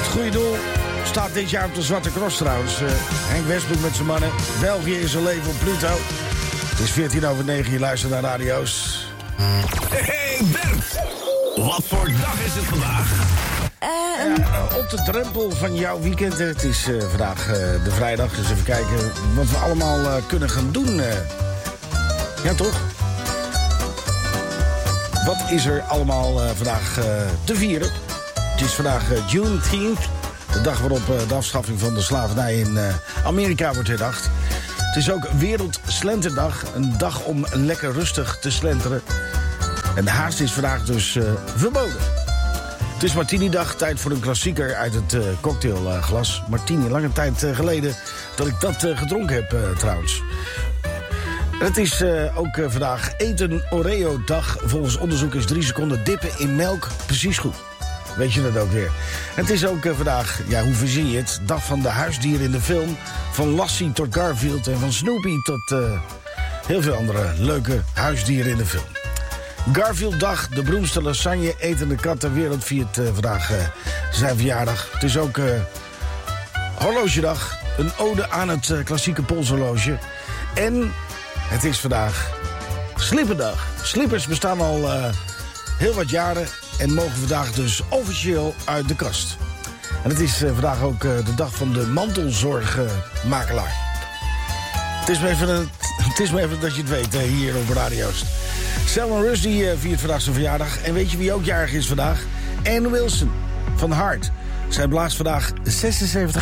goede doel staat dit jaar op de Zwarte Cross trouwens. Henk Westbroek met zijn mannen. België is een leven op Pluto. Het is 9:14, je luistert naar radio's. Hey Bert, wat voor dag is het vandaag? Op de drempel van jouw weekend. Het is vandaag de vrijdag. Dus even kijken wat we allemaal kunnen gaan doen. Ja, toch? Wat is er allemaal vandaag te vieren? Het is vandaag Juneteenth. De dag waarop de afschaffing van de slavernij in Amerika wordt herdacht. Het is ook Wereldslenterdag. Een dag om lekker rustig te slenteren. En de haast is vandaag dus verboden. Het is Martini-dag, tijd voor een klassieker uit het cocktailglas. Martini, lange tijd geleden dat ik dat gedronken heb trouwens. Het is ook vandaag Eten Oreo-dag. Volgens onderzoek is 3 seconden dippen in melk precies goed. Weet je dat ook weer. Het is ook vandaag, ja, hoe verzin je het? Dag van de huisdieren in de film. Van Lassie tot Garfield en van Snoopy tot heel veel andere leuke huisdieren in de film. Garfield-dag, de beroemdste lasagne etende kat ter wereld viert vandaag zijn verjaardag. Het is ook horlogedag, een ode aan het klassieke polshorloge. En het is vandaag slipperdag. Slippers bestaan al heel wat jaren en mogen vandaag dus officieel uit de kast. En het is vandaag ook de dag van de mantelzorgmakelaar. Het is maar even dat je het weet hier op radio's. Salman Rushdie viert vandaag zijn verjaardag. En weet je wie ook jarig is vandaag? Ann Wilson van Heart. Zij blaast vandaag 76